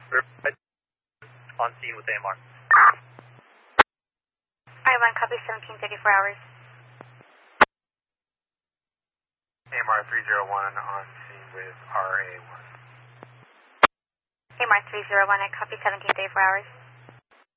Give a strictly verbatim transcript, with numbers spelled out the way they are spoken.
On scene with A M R. I one copy seventeen thirty-four hours. A M R three zero one on scene with R A one. A M R three zero one, I copy seventeen thirty-four hours.